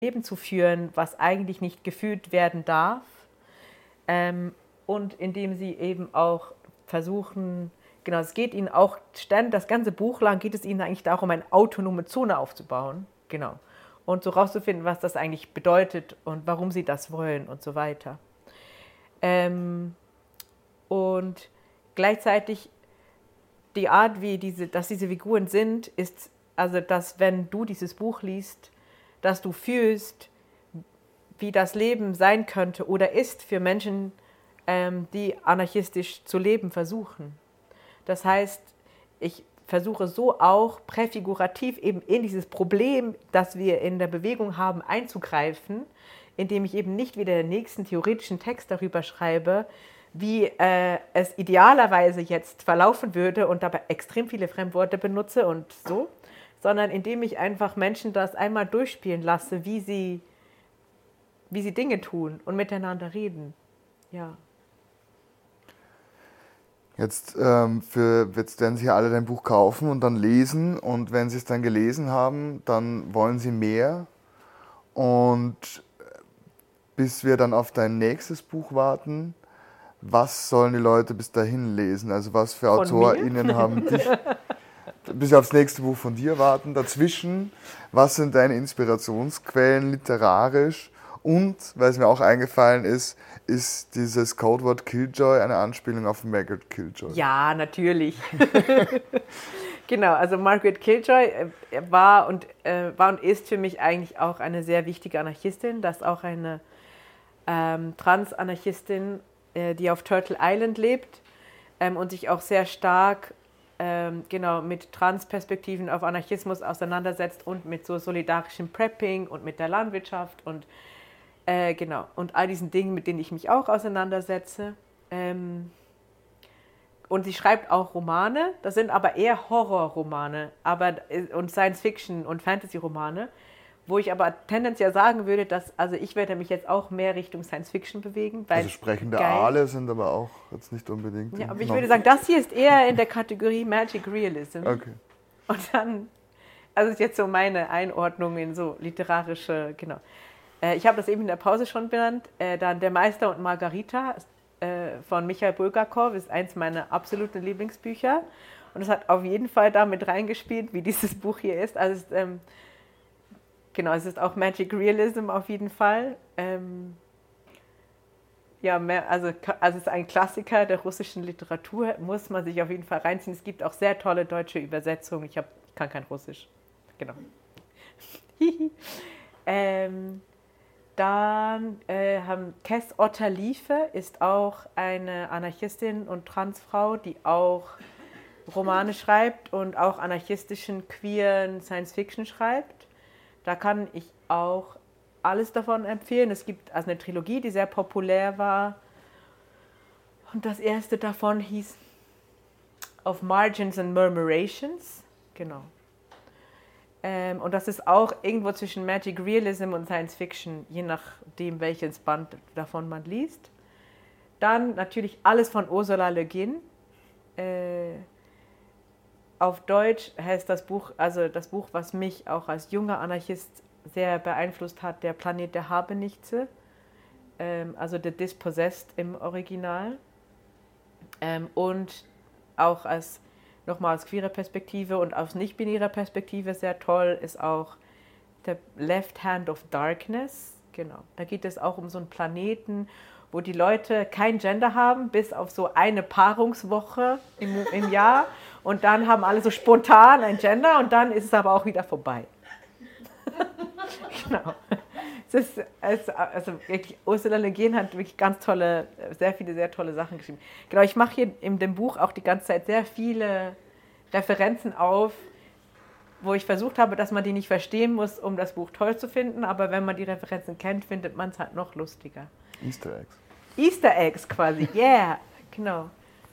Leben zu führen, was eigentlich nicht gefühlt werden darf. Und indem sie eben auch versuchen, genau, es geht ihnen auch, das ganze Buch lang geht es ihnen eigentlich darum, eine autonome Zone aufzubauen. Genau. Und so rauszufinden, was das eigentlich bedeutet und warum sie das wollen und so weiter. Und gleichzeitig die Art, dass diese Figuren sind, ist, also dass wenn du dieses Buch liest, dass du fühlst, wie das Leben sein könnte oder ist für Menschen, die anarchistisch zu leben versuchen. Das heißt, ich versuche so auch präfigurativ eben in dieses Problem, das wir in der Bewegung haben, einzugreifen, indem ich eben nicht wieder den nächsten theoretischen Text darüber schreibe, wie es idealerweise jetzt verlaufen würde und dabei extrem viele Fremdworte benutze und so, sondern indem ich einfach Menschen das einmal durchspielen lasse, wie sie Dinge tun und miteinander reden. Ja. Jetzt werden sich alle dein Buch kaufen und dann lesen, und wenn sie es dann gelesen haben, dann wollen sie mehr, und bis wir dann auf dein nächstes Buch warten, was sollen die Leute bis dahin lesen? Also was für AutorInnen haben dich, bis sie aufs nächste Buch von dir warten? Dazwischen, was sind deine Inspirationsquellen literarisch? Und, weil es mir auch eingefallen ist dieses Codewort Killjoy eine Anspielung auf Margaret Killjoy? Ja, natürlich. Genau, also Margaret Killjoy war und ist für mich eigentlich auch eine sehr wichtige Anarchistin. Das ist auch eine Trans-Anarchistin, die auf Turtle Island lebt und sich auch sehr stark mit Trans-Perspektiven auf Anarchismus auseinandersetzt und mit so solidarischem Prepping und mit der Landwirtschaft und und all diesen Dingen, mit denen ich mich auch auseinandersetze. Und sie schreibt auch Romane, das sind aber eher Horrorromane und Science-Fiction- und Fantasy-Romane, wo ich aber tendenziell sagen würde, ich werde mich jetzt auch mehr Richtung Science-Fiction bewegen. Also sprechende Aale sind aber auch jetzt nicht unbedingt... Ja, aber ich würde sagen, das hier ist eher in der Kategorie Magic Realism. Okay. Und dann, also ist jetzt so meine Einordnung in so literarische, genau. Ich habe das eben in der Pause schon benannt. Dann Der Meister und Margarita von Michael Bulgakov ist eins meiner absoluten Lieblingsbücher. Und es hat auf jeden Fall damit reingespielt, wie dieses Buch hier ist. Also es ist auch Magic Realism auf jeden Fall. Es ist ein Klassiker der russischen Literatur, muss man sich auf jeden Fall reinziehen. Es gibt auch sehr tolle deutsche Übersetzungen. Ich kann kein Russisch. Genau. Dann haben Kes Otterliefe ist auch eine Anarchistin und Transfrau, die auch Romane schreibt und auch anarchistischen, queeren Science-Fiction schreibt. Da kann ich auch alles davon empfehlen. Es gibt also eine Trilogie, die sehr populär war. Und das erste davon hieß Of Margins and Murmurations. Genau. Und das ist auch irgendwo zwischen Magic Realism und Science Fiction, je nachdem, welches Band davon man liest. Dann natürlich alles von Ursula Le Guin. Auf Deutsch heißt das Buch, also das Buch, was mich auch als junger Anarchist sehr beeinflusst hat, Der Planet der Habenichtse, also The Dispossessed im Original. Und auch nochmal aus queerer Perspektive und aus nicht-binärer Perspektive sehr toll ist auch The Left Hand of Darkness. Genau, da geht es auch um so einen Planeten, wo die Leute kein Gender haben, bis auf so eine Paarungswoche im Jahr. Und dann haben alle so spontan ein Gender und dann ist es aber auch wieder vorbei. Genau. Also wirklich, Ursula Le Guin hat wirklich sehr viele sehr tolle Sachen geschrieben. Genau, ich mache hier in dem Buch auch die ganze Zeit sehr viele Referenzen auf, wo ich versucht habe, dass man die nicht verstehen muss, um das Buch toll zu finden, aber wenn man die Referenzen kennt, findet man es halt noch lustiger. Easter Eggs. Easter Eggs quasi, yeah, genau.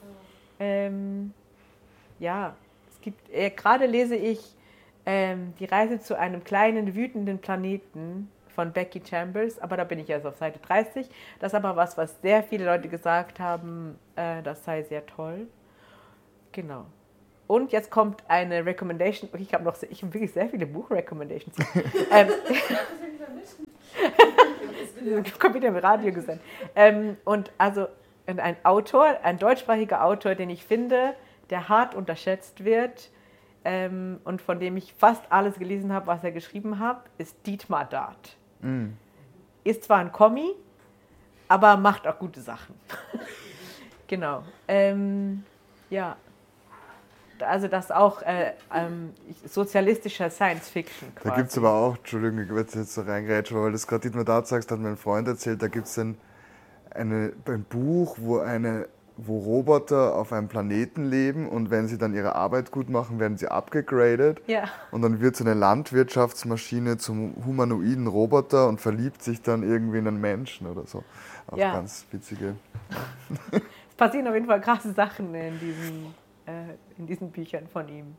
Ja, es gibt, gerade lese ich Die Reise zu einem kleinen, wütenden Planeten von Becky Chambers, aber da bin ich erst auf Seite 30. Das ist aber was sehr viele Leute gesagt haben, das sei sehr toll. Genau. Und jetzt kommt eine Recommendation. Ich habe wirklich sehr viele Buch-Recommendations. Kommt wieder im Radio gesendet. Und ein deutschsprachiger Autor, den ich finde, der hart unterschätzt wird und von dem ich fast alles gelesen habe, was er geschrieben hat, ist Dietmar Dart. Ist zwar ein Kommi, aber macht auch gute Sachen. Genau. Ja. Also das auch sozialistischer Science-Fiction quasi. Da gibt es aber auch, Entschuldigung, ich werde jetzt so reingrätschen, weil du das gerade Dietmar Dart sagst, hat mir ein Freund erzählt, da gibt es ein Buch, wo Roboter auf einem Planeten leben und wenn sie dann ihre Arbeit gut machen, werden sie abgegradet. Ja. Und dann wird so eine Landwirtschaftsmaschine zum humanoiden Roboter und verliebt sich dann irgendwie in einen Menschen oder so. Auch ganz witzige. Es passieren auf jeden Fall krasse Sachen in diesen Büchern von ihm.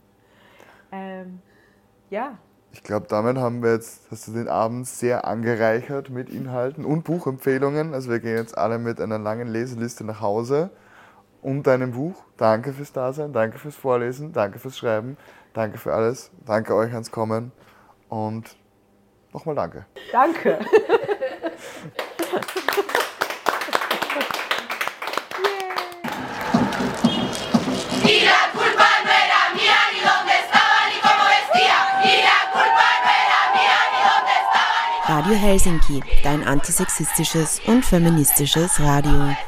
Ja. Ich glaube, damit hast du den Abend sehr angereichert mit Inhalten und Buchempfehlungen. Also wir gehen jetzt alle mit einer langen Leseliste nach Hause und deinem Buch. Danke fürs Dasein, danke fürs Vorlesen, danke fürs Schreiben, danke für alles. Danke euch ans Kommen und nochmal danke. Danke. Radio Helsinki, dein antisexistisches und feministisches Radio.